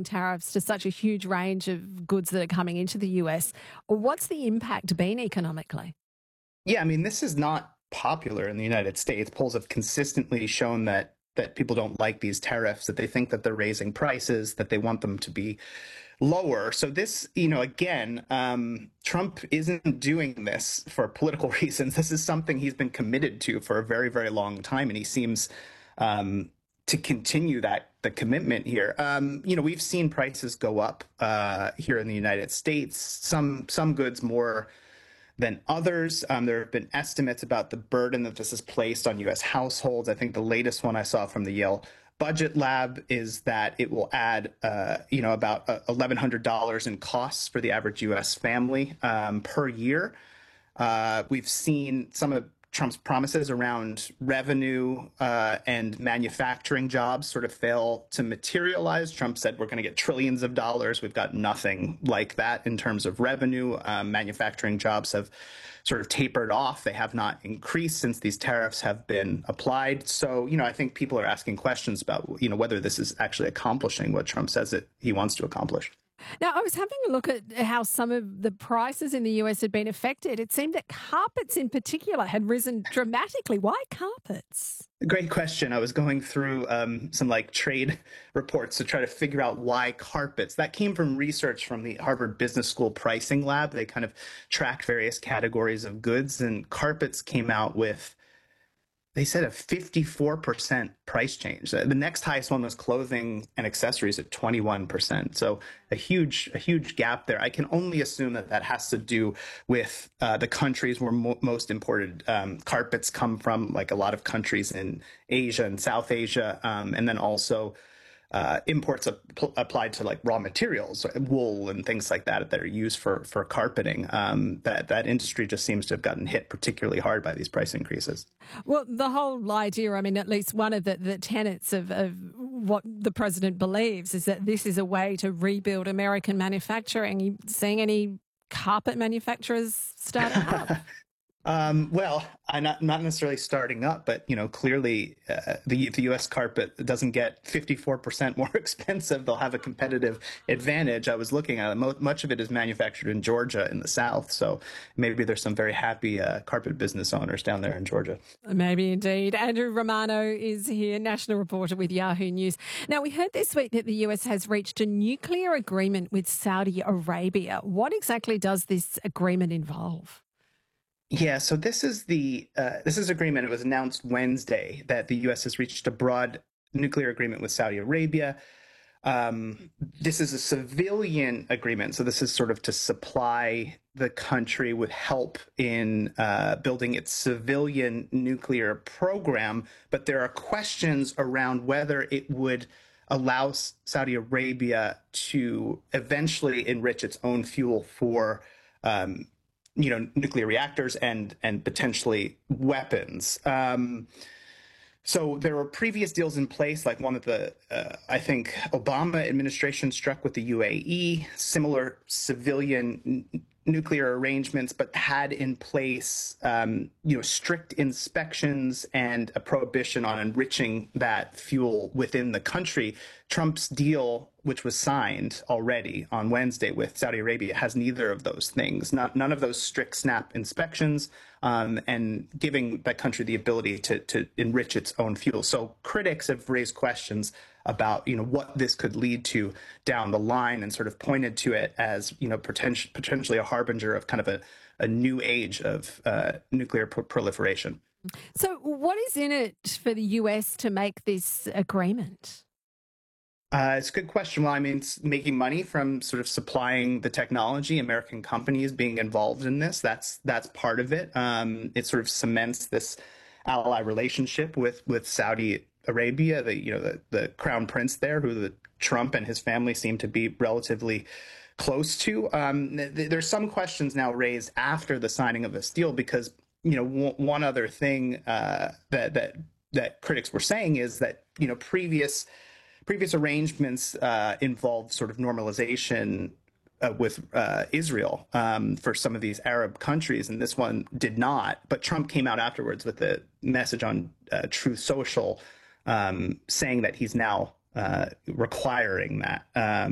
applying tariffs to such a huge range of goods that are coming into the US. What's the impact been economically? Yeah, I mean, this is not popular in the United States. Polls have consistently shown that people don't like these tariffs, that they think that they're raising prices, that they want them to be lower. So this, again, Trump isn't doing this for political reasons. This is something he's been committed to for a very, very long time, and he seems to continue the commitment here. We've seen prices go up here in the United States. Some goods more than others. There have been estimates about the burden that this has placed on U.S. households. I think the latest one I saw from the Yale Budget Lab is that it will add, about $1,100 in costs for the average U.S. family per year. We've seen some of Trump's promises around revenue and manufacturing jobs sort of fail to materialize. Trump said we're going to get trillions of dollars. We've got nothing like that in terms of revenue. Manufacturing jobs have sort of tapered off. They have not increased since these tariffs have been applied. So, I think people are asking questions about, whether this is actually accomplishing what Trump says that he wants to accomplish. Now, I was having a look at how some of the prices in the US had been affected. It seemed that carpets in particular had risen dramatically. Why carpets? Great question. I was going through some trade reports to try to figure out why carpets. That came from research from the Harvard Business School Pricing Lab. They kind of tracked various categories of goods, and carpets came out with, they said, a 54% price change. The next highest one was clothing and accessories at 21%. So a huge gap there. I can only assume that has to do with the countries where most imported carpets come from, like a lot of countries in Asia and South Asia, and then also imports applied to raw materials, wool and things like that are used for carpeting. That industry just seems to have gotten hit particularly hard by these price increases. Well, the whole idea, at least one of the tenets of what the president believes is that this is a way to rebuild American manufacturing. Are you seeing any carpet manufacturers starting up? Well, I'm not necessarily starting up, but clearly the U.S. carpet doesn't get 54% more expensive. They'll have a competitive advantage. I was looking at it. Much of it is manufactured in Georgia in the South, so maybe there's some very happy carpet business owners down there in Georgia. Maybe indeed. Andrew Romano is here, national reporter with Yahoo News. Now, we heard this week that the U.S. has reached a nuclear agreement with Saudi Arabia. What exactly does this agreement involve? Yeah, so this is agreement. It was announced Wednesday that the U.S. has reached a broad nuclear agreement with Saudi Arabia. This is a civilian agreement, so this is sort of to supply the country with help in building its civilian nuclear program. But there are questions around whether it would allow Saudi Arabia to eventually enrich its own fuel for nuclear reactors and potentially weapons. So there were previous deals in place, like one that I think Obama administration struck with the UAE, similar civilian nuclear arrangements, but had in place, strict inspections and a prohibition on enriching that fuel within the country. Trump's deal, which was signed already on Wednesday with Saudi Arabia, has neither of those things. None of those strict snap inspections, and giving that country the ability to enrich its own fuel. So critics have raised questions about what this could lead to down the line, and sort of pointed to it as potentially a harbinger of kind of a new age of nuclear proliferation. So what is in it for the US to make this agreement? It's a good question. Well, it's making money from sort of supplying the technology, American companies being involved in this. That's part of it. It sort of cements this ally relationship with Saudi Arabia, the crown prince there, who Trump and his family seem to be relatively close to. There's some questions now raised after the signing of this deal, because one other thing that critics were saying is that previous arrangements involved sort of normalization with Israel for some of these Arab countries, and this one did not. But Trump came out afterwards with a message on Truth Social saying that he's now requiring that.